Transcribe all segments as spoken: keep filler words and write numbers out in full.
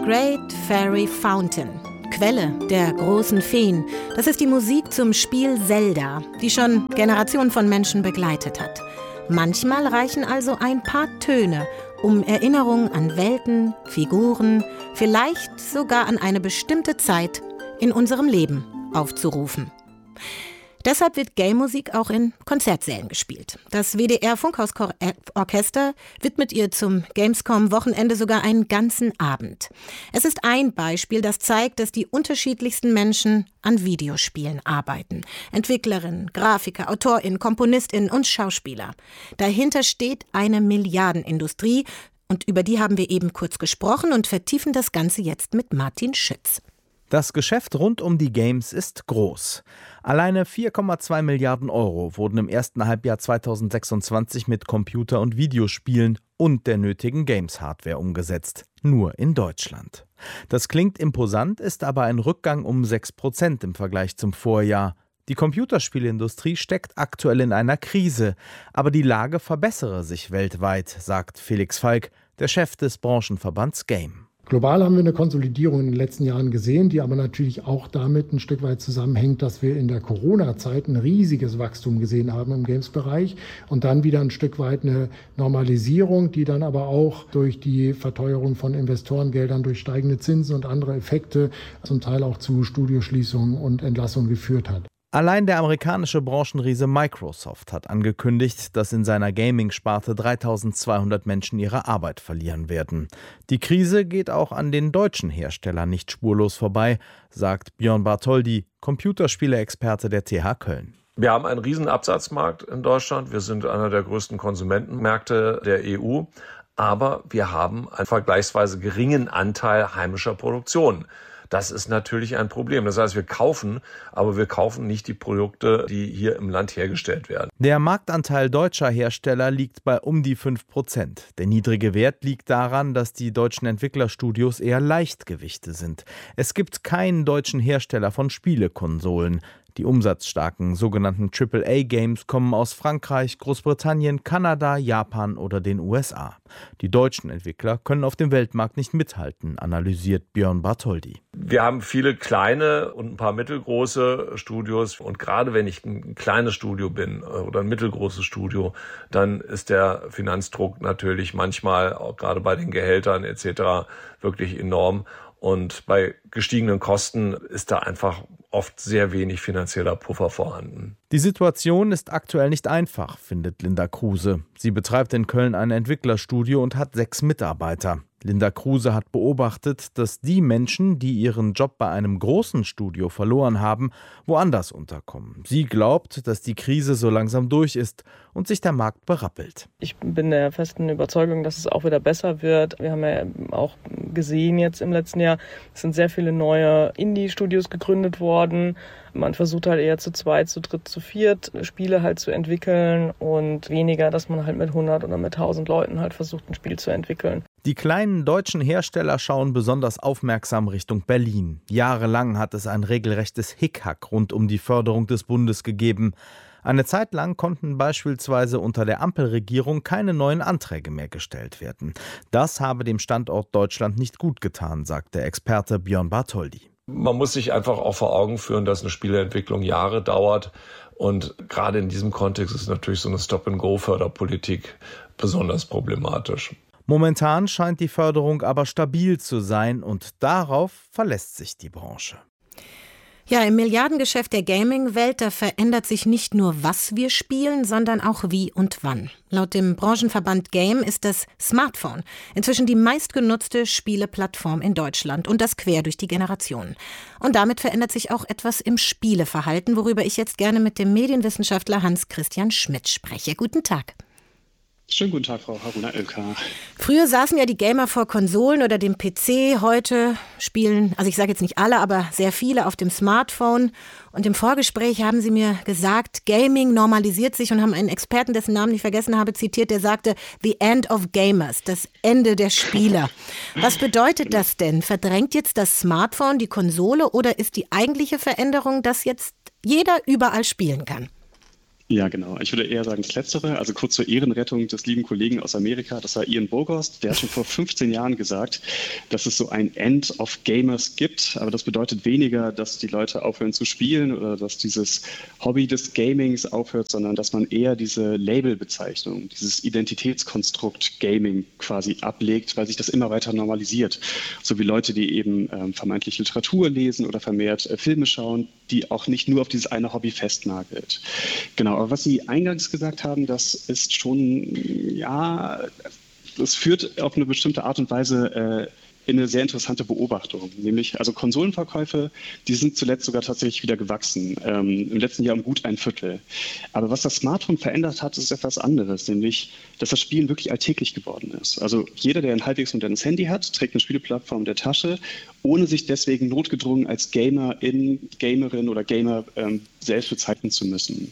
Great Fairy Fountain, Quelle der großen Feen. Das ist die Musik zum Spiel Zelda, die schon Generationen von Menschen begleitet hat. Manchmal reichen also ein paar Töne, um Erinnerungen an Welten, Figuren, vielleicht sogar an eine bestimmte Zeit in unserem Leben aufzurufen. Deshalb wird Game-Musik auch in Konzertsälen gespielt. Das W D R-Funkhausorchester widmet ihr zum Gamescom-Wochenende sogar einen ganzen Abend. Es ist ein Beispiel, das zeigt, dass die unterschiedlichsten Menschen an Videospielen arbeiten. Entwicklerinnen, Grafiker, AutorInnen, KomponistInnen und Schauspieler. Dahinter steht eine Milliardenindustrie und über die haben wir eben kurz gesprochen und vertiefen das Ganze jetzt mit Martin Schütz. Das Geschäft rund um die Games ist groß. Alleine vier Komma zwei Milliarden Euro wurden im ersten Halbjahr zweitausendsechsundzwanzig mit Computer- und Videospielen und der nötigen Games-Hardware umgesetzt. Nur in Deutschland. Das klingt imposant, ist aber ein Rückgang um sechs Prozent im Vergleich zum Vorjahr. Die Computerspielindustrie steckt aktuell in einer Krise, aber die Lage verbessere sich weltweit, sagt Felix Falk, der Chef des Branchenverbands Game. Global haben wir eine Konsolidierung in den letzten Jahren gesehen, die aber natürlich auch damit ein Stück weit zusammenhängt, dass wir in der Corona-Zeit ein riesiges Wachstum gesehen haben im Games-Bereich und dann wieder ein Stück weit eine Normalisierung, die dann aber auch durch die Verteuerung von Investorengeldern, durch steigende Zinsen und andere Effekte zum Teil auch zu Studioschließungen und Entlassungen geführt hat. Allein der amerikanische Branchenriese Microsoft hat angekündigt, dass in seiner Gaming-Sparte dreitausendzweihundert Menschen ihre Arbeit verlieren werden. Die Krise geht auch an den deutschen Herstellern nicht spurlos vorbei, sagt Björn Bartholdy, Computerspiele-Experte der T H Köln. Wir haben einen riesen Absatzmarkt in Deutschland. Wir sind einer der größten Konsumentenmärkte der E U. Aber wir haben einen vergleichsweise geringen Anteil heimischer Produktion. Das ist natürlich ein Problem. Das heißt, wir kaufen, aber wir kaufen nicht die Produkte, die hier im Land hergestellt werden. Der Marktanteil deutscher Hersteller liegt bei um die fünf Prozent. Der niedrige Wert liegt daran, dass die deutschen Entwicklerstudios eher Leichtgewichte sind. Es gibt keinen deutschen Hersteller von Spielekonsolen. Die umsatzstarken sogenannten Triple A Games kommen aus Frankreich, Großbritannien, Kanada, Japan oder den U S A. Die deutschen Entwickler können auf dem Weltmarkt nicht mithalten, analysiert Björn Bartholdy. Wir haben viele kleine und ein paar mittelgroße Studios. Und gerade wenn ich ein kleines Studio bin oder ein mittelgroßes Studio, dann ist der Finanzdruck natürlich manchmal, auch gerade bei den Gehältern et cetera, wirklich enorm. Und bei gestiegenen Kosten ist da einfach oft sehr wenig finanzieller Puffer vorhanden. Die Situation ist aktuell nicht einfach, findet Linda Kruse. Sie betreibt in Köln ein Entwicklerstudio und hat sechs Mitarbeiter. Linda Kruse hat beobachtet, dass die Menschen, die ihren Job bei einem großen Studio verloren haben, woanders unterkommen. Sie glaubt, dass die Krise so langsam durch ist und sich der Markt berappelt. Ich bin der festen Überzeugung, dass es auch wieder besser wird. Wir haben ja auch gesehen jetzt im letzten Jahr, es sind sehr viele neue Indie-Studios gegründet worden. Man versucht halt eher zu zweit, zu dritt, zu viert Spiele halt zu entwickeln und weniger, dass man halt mit hundert oder mit tausend Leuten halt versucht, ein Spiel zu entwickeln. Die kleinen deutschen Hersteller schauen besonders aufmerksam Richtung Berlin. Jahrelang hat es ein regelrechtes Hickhack rund um die Förderung des Bundes gegeben. Eine Zeit lang konnten beispielsweise unter der Ampelregierung keine neuen Anträge mehr gestellt werden. Das habe dem Standort Deutschland nicht gut getan, sagt der Experte Björn Bartholdy. Man muss sich einfach auch vor Augen führen, dass eine Spieleentwicklung Jahre dauert. Und gerade in diesem Kontext ist natürlich so eine Stop-and-Go-Förderpolitik besonders problematisch. Momentan scheint die Förderung aber stabil zu sein und darauf verlässt sich die Branche. Ja, im Milliardengeschäft der Gaming-Welt, da verändert sich nicht nur, was wir spielen, sondern auch wie und wann. Laut dem Branchenverband Game ist das Smartphone inzwischen die meistgenutzte Spieleplattform in Deutschland und das quer durch die Generationen. Und damit verändert sich auch etwas im Spieleverhalten, worüber ich jetzt gerne mit dem Medienwissenschaftler Hans-Christian Schmidt spreche. Guten Tag. Schönen guten Tag, Frau Haruna Oelker. Früher saßen ja die Gamer vor Konsolen oder dem P C. Heute spielen, also ich sage jetzt nicht alle, aber sehr viele auf dem Smartphone. Und im Vorgespräch haben Sie mir gesagt, Gaming normalisiert sich und haben einen Experten, dessen Namen ich vergessen habe, zitiert, der sagte, the end of gamers, das Ende der Spieler. Was bedeutet das denn? Verdrängt jetzt das Smartphone die Konsole oder ist die eigentliche Veränderung, dass jetzt jeder überall spielen kann? Ja, genau. Ich würde eher sagen das Letztere. Also kurz zur Ehrenrettung des lieben Kollegen aus Amerika. Das war Ian Bogost. Der hat schon vor fünfzehn Jahren gesagt, dass es so ein End of Gamers gibt. Aber das bedeutet weniger, dass die Leute aufhören zu spielen oder dass dieses Hobby des Gamings aufhört, sondern dass man eher diese Labelbezeichnung, dieses Identitätskonstrukt Gaming quasi ablegt, weil sich das immer weiter normalisiert. So wie Leute, die eben ähm, vermeintlich Literatur lesen oder vermehrt äh, Filme schauen, die auch nicht nur auf dieses eine Hobby festnagelt. Genau. Aber was Sie eingangs gesagt haben, das ist schon, ja, das führt auf eine bestimmte Art und Weise äh, in eine sehr interessante Beobachtung. Nämlich, also Konsolenverkäufe, die sind zuletzt sogar tatsächlich wieder gewachsen. Ähm, im letzten Jahr um gut ein Viertel. Aber was das Smartphone verändert hat, ist etwas anderes. Nämlich, dass das Spielen wirklich alltäglich geworden ist. Also jeder, der ein halbwegs modernes Handy hat, trägt eine Spieleplattform in der Tasche, ohne sich deswegen notgedrungen als Gamerin, Gamerin oder Gamer ähm, selbst bezeichnen zu müssen.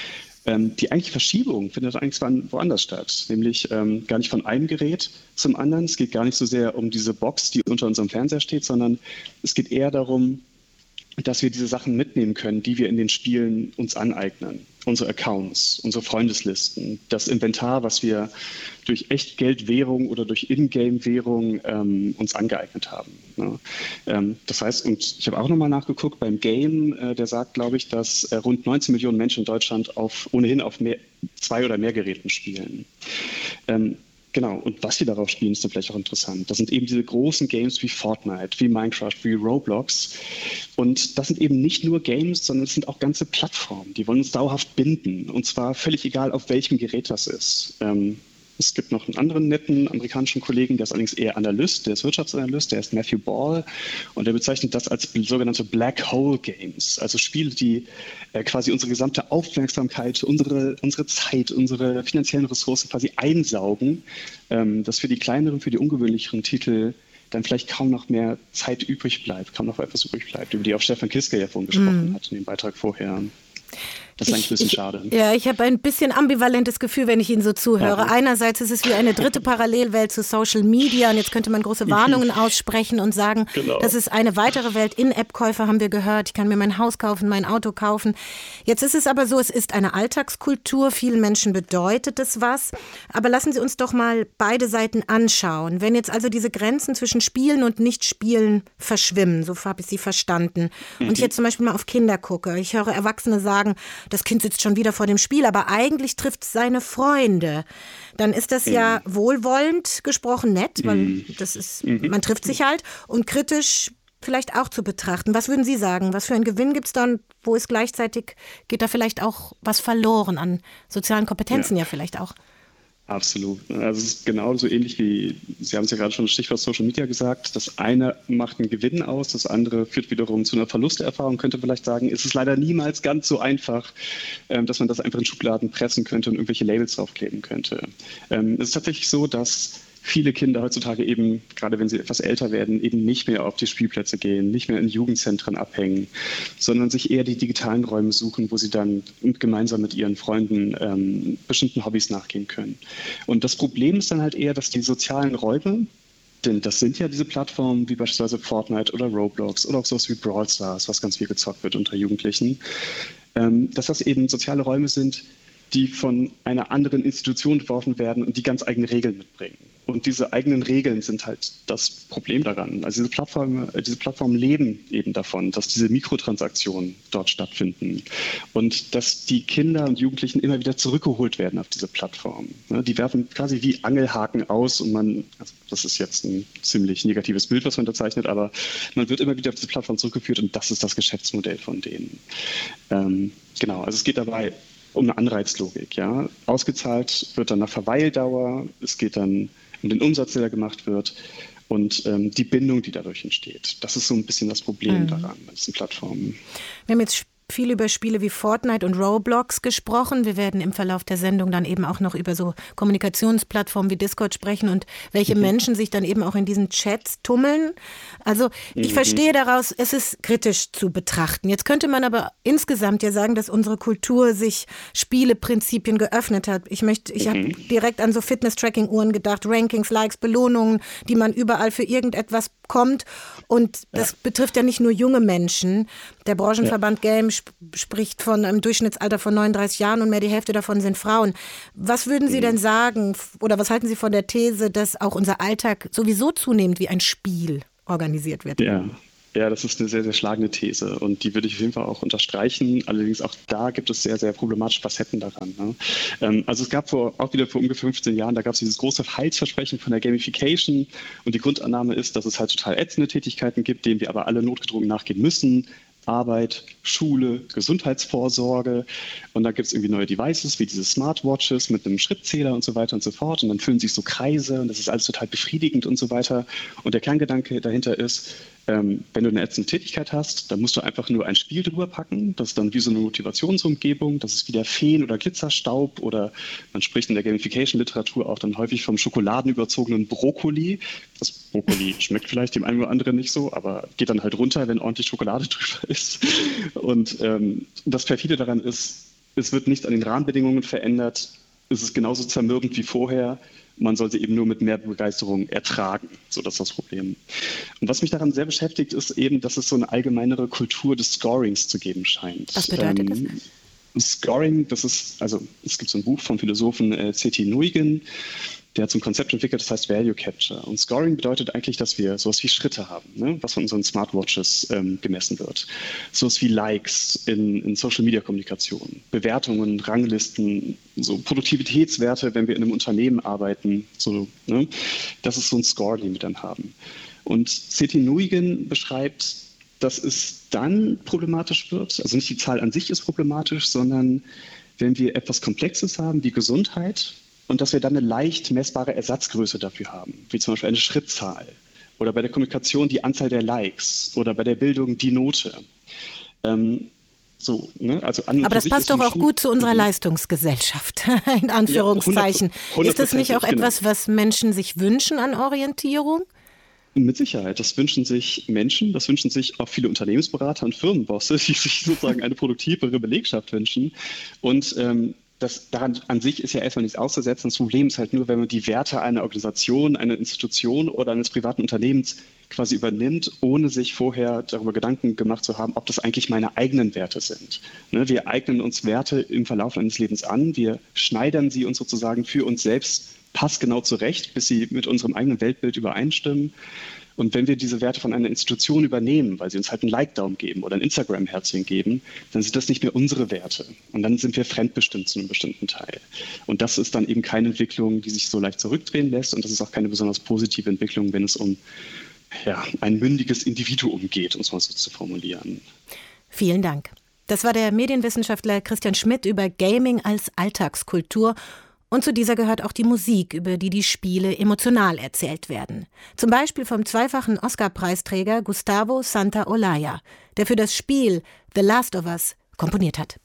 Ähm, die eigentliche Verschiebung findet eigentlich woanders statt, nämlich ähm, gar nicht von einem Gerät zum anderen. Es geht gar nicht so sehr um diese Box, die unter unserem Fernseher steht, sondern es geht eher darum, dass wir diese Sachen mitnehmen können, die wir in den Spielen uns aneignen. Unsere Accounts, unsere Freundeslisten, das Inventar, was wir durch Echtgeldwährung oder durch Ingame-Währung ähm, uns angeeignet haben. Ne? Ähm, das heißt, und ich habe auch nochmal nachgeguckt, beim Game, äh, der sagt, glaube ich, dass äh, rund neunzehn Millionen Menschen in Deutschland auf, ohnehin auf mehr, zwei oder mehr Geräten spielen. Ähm, Genau, und was wir darauf spielen, ist dann vielleicht auch interessant. Das sind eben diese großen Games wie Fortnite, wie Minecraft, wie Roblox. Und das sind eben nicht nur Games, sondern es sind auch ganze Plattformen. Die wollen uns dauerhaft binden. Und zwar völlig egal, auf welchem Gerät das ist. Ähm, es gibt noch einen anderen netten amerikanischen Kollegen, der ist allerdings eher Analyst, der ist Wirtschaftsanalyst, der ist Matthew Ball. Und der bezeichnet das als sogenannte Black Hole Games. Also Spiele, die äh, quasi unsere gesamte Aufmerksamkeit, unsere, unsere Zeit, unsere finanziellen Ressourcen quasi einsaugen, ähm, dass für die kleineren, für die ungewöhnlicheren Titel dann vielleicht kaum noch mehr Zeit übrig bleibt, kaum noch etwas übrig bleibt, über die auch Stefan Kiske ja vorhin gesprochen mm. hat in dem Beitrag vorher. Das ist eigentlich ein bisschen ich, schade. Ja, ich habe ein bisschen ambivalentes Gefühl, wenn ich Ihnen so zuhöre. Ja. Einerseits ist es wie eine dritte Parallelwelt zu Social Media und jetzt könnte man große Warnungen aussprechen und sagen, genau. Das ist eine weitere Welt. In-App-Käufe haben wir gehört. Ich kann mir mein Haus kaufen, mein Auto kaufen. Jetzt ist es aber so, es ist eine Alltagskultur. Vielen Menschen bedeutet es was. Aber lassen Sie uns doch mal beide Seiten anschauen. Wenn jetzt also diese Grenzen zwischen Spielen und Nicht-Spielen verschwimmen, so habe ich Sie verstanden. Mhm. Und ich jetzt zum Beispiel mal auf Kinder gucke. Ich höre Erwachsene sagen, das Kind sitzt schon wieder vor dem Spiel, aber eigentlich trifft es seine Freunde. Dann ist das ja wohlwollend gesprochen nett, weil das ist, man trifft sich halt, und kritisch vielleicht auch zu betrachten. Was würden Sie sagen? Was für einen Gewinn gibt es dann? Wo ist gleichzeitig, geht da vielleicht auch was verloren an sozialen Kompetenzen ja, ja vielleicht auch? Absolut. Also es ist genauso ähnlich wie, Sie haben es ja gerade schon das Stichwort Social Media gesagt, das eine macht einen Gewinn aus, das andere führt wiederum zu einer Verlusterfahrung, könnte vielleicht sagen, ist es leider niemals ganz so einfach, dass man das einfach in Schubladen pressen könnte und irgendwelche Labels draufkleben könnte. Es ist tatsächlich so, dass viele Kinder heutzutage eben, gerade wenn sie etwas älter werden, eben nicht mehr auf die Spielplätze gehen, nicht mehr in Jugendzentren abhängen, sondern sich eher die digitalen Räume suchen, wo sie dann gemeinsam mit ihren Freunden ähm, bestimmten Hobbys nachgehen können. Und das Problem ist dann halt eher, dass die sozialen Räume, denn das sind ja diese Plattformen wie beispielsweise Fortnite oder Roblox oder auch sowas wie Brawl Stars, was ganz viel gezockt wird unter Jugendlichen, ähm, dass das eben soziale Räume sind, die von einer anderen Institution entworfen werden und die ganz eigene Regeln mitbringen. Und diese eigenen Regeln sind halt das Problem daran. Also diese Plattformen, diese Plattformen leben eben davon, dass diese Mikrotransaktionen dort stattfinden und dass die Kinder und Jugendlichen immer wieder zurückgeholt werden auf diese Plattform. Die werfen quasi wie Angelhaken aus und man, also das ist jetzt ein ziemlich negatives Bild, was man da zeichnet, aber man wird immer wieder auf diese Plattform zurückgeführt und das ist das Geschäftsmodell von denen. Ähm, genau, also es geht dabei um eine Anreizlogik. Ja? Ausgezahlt wird dann nach Verweildauer, es geht dann um den Umsatz, der da gemacht wird und ähm, die Bindung, die dadurch entsteht. Das ist so ein bisschen das Problem mhm. daran, bei diesen Plattformen. Wir haben jetzt viel über Spiele wie Fortnite und Roblox gesprochen. Wir werden im Verlauf der Sendung dann eben auch noch über so Kommunikationsplattformen wie Discord sprechen und welche mhm. Menschen sich dann eben auch in diesen Chats tummeln. Also ich mhm. verstehe daraus, es ist kritisch zu betrachten. Jetzt könnte man aber insgesamt ja sagen, dass unsere Kultur sich Spieleprinzipien geöffnet hat. Ich möchte, ich mhm. habe direkt an so Fitness-Tracking-Uhren gedacht, Rankings, Likes, Belohnungen, die man überall für irgendetwas kommt. Und das ja. betrifft ja nicht nur junge Menschen. Der Branchenverband ja. Game sp- spricht von einem Durchschnittsalter von neununddreißig Jahren und mehr die Hälfte davon sind Frauen. Was würden Sie denn sagen oder was halten Sie von der These, dass auch unser Alltag sowieso zunehmend wie ein Spiel organisiert wird? Ja. Ja, das ist eine sehr, sehr schlagende These und die würde ich auf jeden Fall auch unterstreichen. Allerdings auch da gibt es sehr, sehr problematische Facetten daran. Ne? Ähm, also es gab vor, auch wieder vor ungefähr fünfzehn Jahren, da gab es dieses große Heilsversprechen von der Gamification und die Grundannahme ist, dass es halt total ätzende Tätigkeiten gibt, denen wir aber alle notgedrungen nachgehen müssen. Arbeit, Schule, Gesundheitsvorsorge und da gibt es irgendwie neue Devices wie diese Smartwatches mit einem Schrittzähler und so weiter und so fort und dann füllen sich so Kreise und das ist alles total befriedigend und so weiter und der Kerngedanke dahinter ist, ähm, wenn du eine ätzende Tätigkeit hast, dann musst du einfach nur ein Spiel drüber packen, das ist dann wie so eine Motivationsumgebung, das ist wie der Feen oder Glitzerstaub oder man spricht in der Gamification-Literatur auch dann häufig vom schokoladenüberzogenen Brokkoli. Das Brokkoli schmeckt vielleicht dem einen oder anderen nicht so, aber geht dann halt runter, wenn ordentlich Schokolade drüber ist. Und ähm, das Perfide daran ist, es wird nichts an den Rahmenbedingungen verändert. Es ist genauso zermürbend wie vorher. Man soll sie eben nur mit mehr Begeisterung ertragen. So, das ist das Problem. Und was mich daran sehr beschäftigt, ist eben, dass es so eine allgemeinere Kultur des Scorings zu geben scheint. Was bedeutet ähm, das? Scoring, das ist, also es gibt so ein Buch vom Philosophen äh, C T Nguyen, der hat so ein Konzept entwickelt, das heißt Value Capture. Und Scoring bedeutet eigentlich, dass wir sowas wie Schritte haben, ne, was von unseren Smartwatches ähm, gemessen wird. Sowas wie Likes in, in Social-Media-Kommunikation, Bewertungen, Ranglisten, so Produktivitätswerte, wenn wir in einem Unternehmen arbeiten. So, ne, das ist so ein Score, den wir dann haben. Und C T Nguyen beschreibt, dass es dann problematisch wird, also nicht die Zahl an sich ist problematisch, sondern wenn wir etwas Komplexes haben wie Gesundheit, und dass wir dann eine leicht messbare Ersatzgröße dafür haben, wie zum Beispiel eine Schrittzahl oder bei der Kommunikation die Anzahl der Likes oder bei der Bildung die Note. Ähm, so, ne? Also an Aber das passt doch auch gut zu unserer Leistungsgesellschaft, in Anführungszeichen. Ja, hundert, ist das nicht auch genau. etwas, was Menschen sich wünschen an Orientierung? Mit Sicherheit. Das wünschen sich Menschen, das wünschen sich auch viele Unternehmensberater und Firmenbosse, die sich sozusagen eine produktivere Belegschaft wünschen. Und ähm, Das, daran an sich ist ja erstmal nichts auszusetzen. Das Problem ist halt nur, wenn man die Werte einer Organisation, einer Institution oder eines privaten Unternehmens quasi übernimmt, ohne sich vorher darüber Gedanken gemacht zu haben, ob das eigentlich meine eigenen Werte sind. Ne, wir eignen uns Werte im Verlauf eines Lebens an, wir schneidern sie uns sozusagen für uns selbst passgenau zurecht, bis sie mit unserem eigenen Weltbild übereinstimmen. Und wenn wir diese Werte von einer Institution übernehmen, weil sie uns halt einen Like-Daumen geben oder ein Instagram-Herzchen geben, dann sind das nicht mehr unsere Werte. Und dann sind wir fremdbestimmt zu einem bestimmten Teil. Und das ist dann eben keine Entwicklung, die sich so leicht zurückdrehen lässt. Und das ist auch keine besonders positive Entwicklung, wenn es um ja, ein mündiges Individuum geht, um es mal so zu formulieren. Vielen Dank. Das war der Medienwissenschaftler Christian Schmidt über Gaming als Alltagskultur. Und zu dieser gehört auch die Musik, über die die Spiele emotional erzählt werden. Zum Beispiel vom zweifachen Oscar-Preisträger Gustavo Santaolalla, der für das Spiel The Last of Us komponiert hat.